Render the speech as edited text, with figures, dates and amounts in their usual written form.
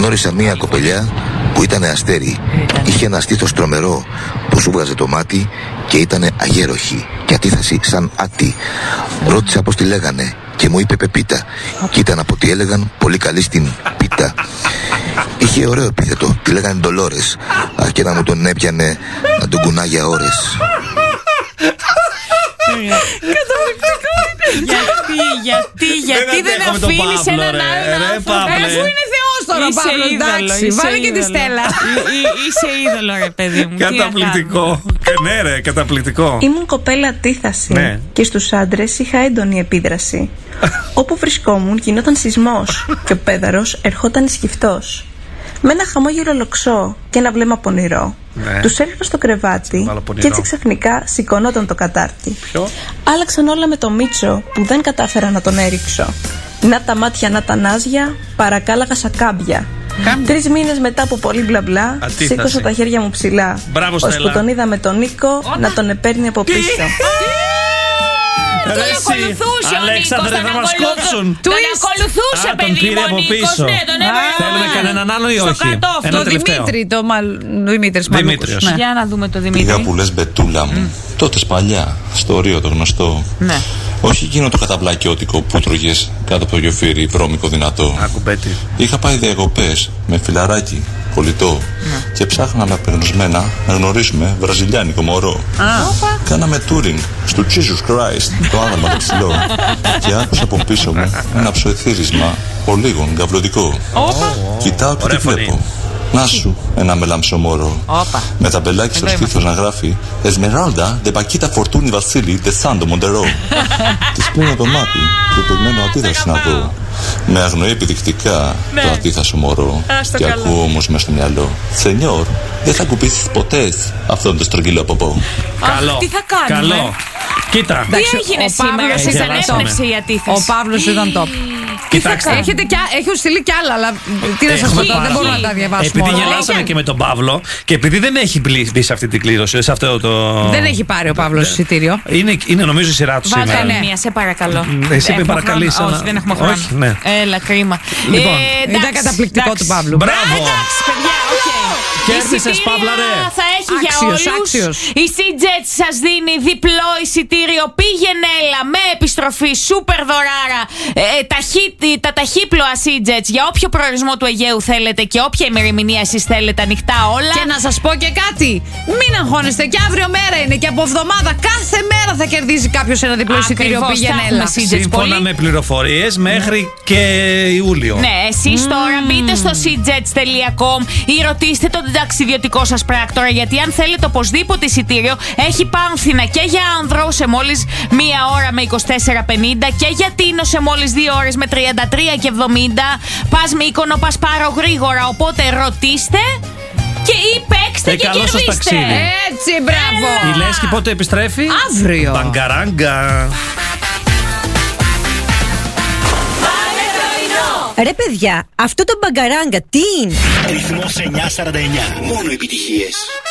Γνώρισα μία κοπελιά που ήταν αστέρι. Είχε ένα στήθος τρομερό που σου βγάζε το μάτι και ήταν αγέροχη και αντίθεση σαν άτι. Ρώτησα πως τη λέγανε και μου είπε Πεπίτα και ήταν από ό,τι έλεγαν πολύ καλή στην πίτα. Είχε ωραίο επίθετο, τη λέγανε Ντολόρες, αρκεί να μου τον έπιανε να τον κουνά για ώρες. Γιατί δεν αφήνεις έναν άλλον αφού είναι θεός τώρα ο Παύλος, εντάξει, βάλε και τη Στέλλα. Είσαι είδωλο ρε παιδί μου. Καταπληκτικό. Ναι ρε, καταπληκτικό. Ήμουν κοπέλα αντίθαση και στους άντρες είχα έντονη επίδραση. Όπου βρισκόμουν γινόταν σεισμός και ο πέδαρος ερχόταν σκυφτός. Με ένα χαμόγελο λοξό και ένα βλέμμα πονηρό. Τους έριχνα στο κρεβάτι και έτσι ξαφνικά σηκωνόταν το κατάρτι. Άλλαξαν όλα με το Μίτσο που δεν κατάφερα να τον έριξω. Να τα μάτια να τα νάζια, παρακάλαγα σακάμπια. 3 μήνες μετά από πολύ μπλα μπλα, σήκωσα τα χέρια μου ψηλά. Ώσπου τον είδα με τον Νίκο να τον επέρνει από πίσω. Τον ακολουθούσε ο Νίκος, θα μας κόψουν. Τον ακολουθούσε παιδί μου ο Νίκος. Θέλουμε κανέναν άλλο ή όχι? Το Δημήτρη, το Δημήτρης Μαλούκος. Για να δούμε το Δημήτρη. Πήγα που λες Μπετούλα μου, τότε παλιά, στο Ρίο το γνωστό. Όχι εκείνο το καταβλακιώτικο που τρώγες κάτω από το γιοφύρι, βρώμικο δυνατό. Είχα πάει διακοπές με φιλαράκι, κολλητό. Και ψάχναμε απεγνωσμένα να γνωρίσουμε βραζιλιάνικο μωρό. Κάναμε τούρινγκ στο Jesus Christ, το άναμα το ψηλό. Και άκουσα από πίσω μου ένα ψωεθύρισμα ολίγων γαυλωτικό. Κοιτάω και τι βλέπω. Να σου, ένα μελάμψο μωρό. Με τα μπελάκι στο στήθος να γράφει Εσμεράλντα, δε Πακίτα Φορτούνι Βασίλη, δε Σάντο Μοντερό. Της κλείνω το μάτι και περιμένω αντίδραση να δω. Με αγνοεί επιδεικτικά το αντίθασο μωρό. Και ακούω όμως μες στο μυαλό Σενιόρ, δεν θα κουπίσεις ποτέ αυτόν τον στρογγυλό ποπό. Καλό. Τι θα κάνουμε? Καλό. Κοίτα. Τι έγινε σήμερα, σε ανέπνευσε η αντίθεση? Ο Παύλος ήταν top. Κοιτάξτε. Έχουν στείλει κι άλλα, αλλά τι να σας πω, δεν μπορούμε να τα διαβάσουμε. Επειδή γελάσαμε και με τον Παύλο και επειδή δεν έχει μπει σε αυτή την κλήρωση, σε αυτό το. Δεν έχει πάρει ο Παύλος εισιτήριο. Είναι νομίζω η σειρά του σήμερα. Βάλτε μία, σε παρακαλώ. Εσύ με παρακαλείς. Όχι, δεν έχουμε χρόνο. Έλα, κρίμα. Λοιπόν, ήταν καταπληκτικό του Παύλου. Μπράβο! Εντάξει, παιδιά, οκ. Κέρδισες, Παύλα, ρε. Θα έχει για όλους. Η SeaJet σας δίνει διπλό εισιτήριο. Πήγαινε έλα με επιστροφή, σούπερ δωράρα. Τα ταχύπλοα SeaJet για όποιο προορισμό του Αιγαίου θέλετε και όποια ημερομηνία εσείς θέλετε, ανοιχτά όλα. Και να σας πω και κάτι. Μην αγχώνεστε, και αύριο μέρα είναι και από εβδομάδα. Κάθε μέρα θα κερδίζει κάποιος ένα διπλό εισιτήριο. Πήγαινε έλα. Σύμφωνα με πληροφορίες μέχρι και Ιούλιο. Ναι, εσείς τώρα μπείτε στο seajets.com ή ρωτήστε τον ταξιδιωτικό σας πράκτορα, γιατί αν θέλετε οπωσδήποτε εισιτήριο, έχει Πάνθηνα και για Άνδρο σε μόλις 1 ώρα με 24,50 και για Τίνο σε μόλις 2 ώρες με 33,70. Πας Μύκονο, πας Πάρο γρήγορα, οπότε ρωτήστε και ή παίξτε και κερδίστε. Έτσι, μπράβο. Η Λέσχη πότε επιστρέφει? Αύριο. Μπαγκαράγκα. Ρε παιδιά, αυτό το μπαγκαράγκα τι είναι? Ρυθμός 949. Μόνο επιτυχίες.